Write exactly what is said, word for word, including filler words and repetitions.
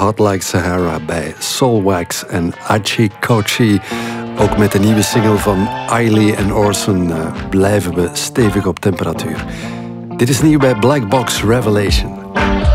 Hot Like Sahara bij Soulwax en Achi Kochi. Ook met de nieuwe single van Ailey en Orson uh, blijven we stevig op temperatuur. Dit is nieuw bij Black Box Revelation.